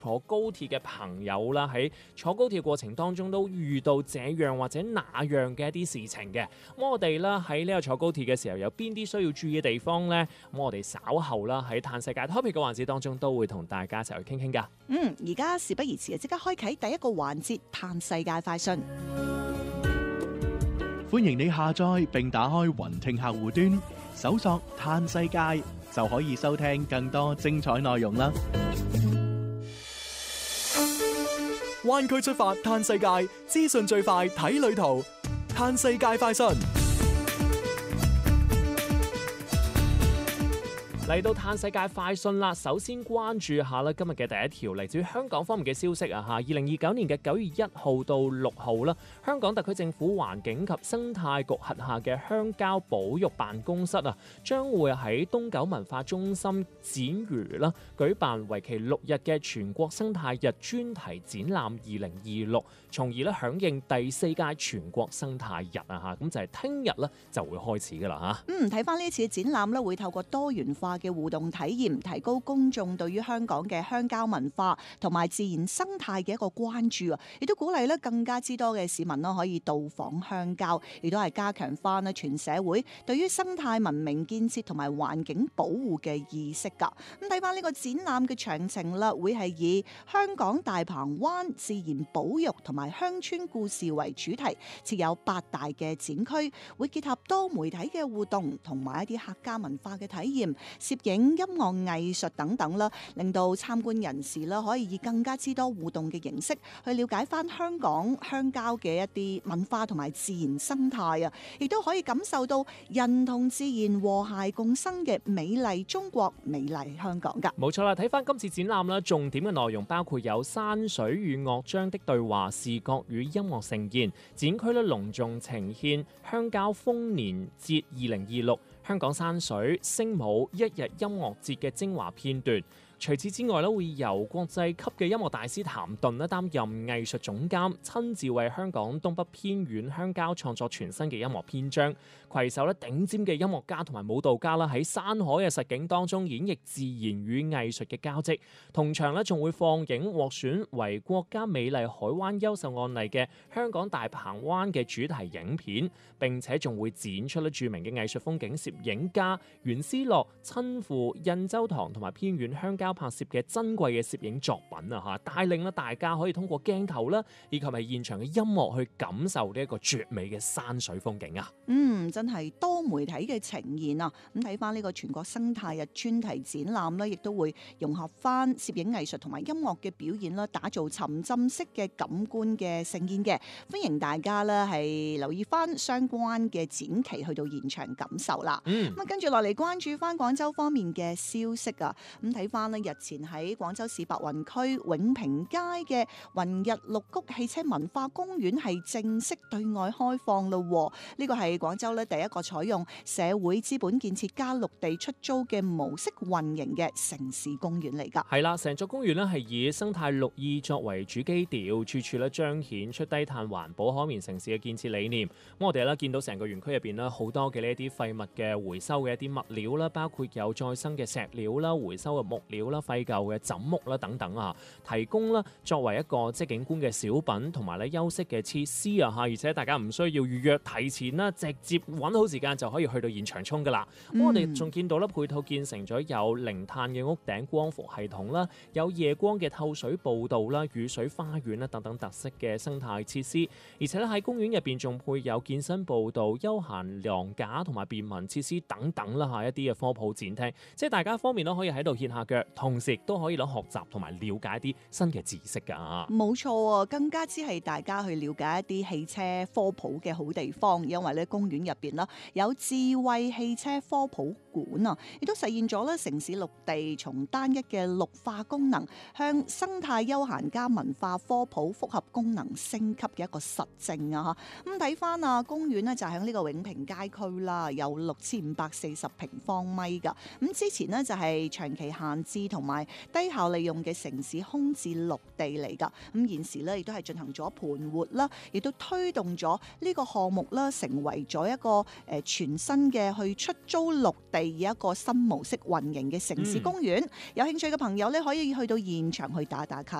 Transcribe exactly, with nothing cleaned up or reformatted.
坐高鐵嘅朋友啦，喺坐高鐵過程當中都遇到這樣或者那樣嘅一啲事情嘅。咁我哋啦喺呢個坐高鐵嘅時候，有邊啲需要注意嘅地方呢？咁我哋稍後啦喺嘆世界 topic 嘅環節當中，都會同大家一齊去傾傾噶。 嗯，而家事不宜遲啊，即刻開啟第一個環節嘆世界快訊。 歡迎你下載並打開雲聽客戶端，搜索嘆世界就可以收聽更多精彩內容啦。 灣區出發嘆世界，資訊最快睇旅途，嘆世界快訊。 嚟到嘆世界快訊啦，首先關注下啦今日嘅第一條嚟自於香港方面嘅消息啊嚇，二零二九年嘅九月一號到六號啦，香港特區政府環境及生態局轄下嘅鄉郊保育辦公室啊，將會喺東九文化中心展餘啦舉辦為期六日嘅全國生態日專題展覽二零二六，從而咧響應第四屆全國生態日啊嚇，咁就係聽日咧就會開始噶啦嚇。 嗯，睇翻呢一次嘅展覽咧，會透過多元化嘅互動體驗，提高公眾對於香港嘅鄉郊文化同埋自然生態嘅一個關注啊！亦都鼓勵咧更加之多嘅市民啦可以到訪鄉郊，亦都係加強翻咧全社會對於生態文明建設同埋環境保護嘅意識㗎。咁睇翻呢個展覽嘅詳情啦，會係以香港大鵬灣自然保育同埋鄉村故事為主題，設有八大嘅展區，會結合多媒體嘅互動同埋一啲客家文化嘅體驗。攝影、音樂、藝術等等啦，令到參觀人士啦可以以更加之多互動嘅形式去了解翻香港鄉郊嘅一啲文化同埋自然生態啊，亦都可以感受到人同自然和諧共生嘅美麗中國、美麗香港噶。 冇錯啦，睇翻今次展覽啦，重點嘅內容包括有山水與樂章的對話、視覺與音樂盛宴，展區咧隆重呈現鄉郊豐年節二零二六。香港山水聲舞一日音樂節嘅精華片段。除此之外咧，會由國際級嘅音樂大師譚盾咧擔任藝術總監，親自為香港東北偏遠鄉郊創作全新嘅音樂篇章，攜手咧頂尖嘅音樂家同埋舞蹈家啦，喺山海嘅實景當中演繹自然與藝術嘅交織。同場咧仲會放映獲選為國家美麗海灣優秀案例嘅香港大鵬灣嘅主題影片，並且仲會展出咧著名嘅藝術風景攝影家袁思樂親赴印洲塘同埋偏遠鄉郊拍攝嘅珍貴嘅攝影作品啊，吓帶領咧大家可以通過鏡頭啦，以及係現場嘅音樂去感受呢一個絕美嘅山水風景啊！ 嗯，真係多媒體嘅呈現啊！咁睇翻呢個全國生態日專題展覽咧，亦都會融合翻攝影藝術同埋音樂嘅表演啦，打造沉浸式嘅感官嘅盛宴嘅。歡迎大家咧係留意翻相關嘅展期去到現場感受啦。 嗯， 咁跟住落嚟關注翻廣州方面嘅消息啊！咁睇翻咧日前喺廣州市白雲區永平街嘅雲日綠谷汽車文化公園係正式對外開放咯。呢個係廣州咧第一個採用社會資本建設加綠地出租嘅模式運營嘅城市公園嚟㗎。 係啦，成座公園咧係以生態綠意作為主基調，處處咧彰顯出低碳環保可棉城市嘅建設理念。咁我哋咧見到成個園區入邊咧好多嘅呢一啲廢物嘅回收嘅一啲物料啦，包括有再生嘅石料啦、回收嘅木料啦、廢舊嘅枕木啦等等啊，提供啦作為一個即係景觀嘅小品同埋咧休息嘅設施啊嚇，而且大家唔需要預約提前啦，直接揾好時間就可以去到現場衝噶啦。嗯、我哋仲見到咧配套建成咗有零碳嘅屋頂光伏系統啦，有夜光嘅透水步道啦、雨水花園啦等等特色嘅生態設施，而且咧喺公園入邊仲配有健身步道、休閒廊架同埋便民設施等等啦嚇，一啲嘅科普展廳，即係大家方面都可以喺度歇下腳，同時都可以攞學習同埋了解一啲新嘅知識㗎。 冇錯啊，更加之係大家去了解一啲汽車科普嘅好地方，因為咧公園入邊啦有智慧汽車科普館啊，亦都實現咗咧城市綠地從單一嘅綠化功能向生態休閒加文化科普複合功能升級嘅一個實證啊！嚇咁睇翻啊，公園呢就喺呢個永平街區啦，有六千五百四十平方米㗎。咁之前呢就係長期閒置次同埋低效利用嘅城市空置綠地嚟㗎。咁現時咧亦都係進行咗盤活啦，亦都推動咗呢個項目啦，成為咗一個誒全新嘅去出租綠地嘅一個新模式運營嘅城市公園。嗯、有興趣嘅朋友咧，可以去到現場去打打卡。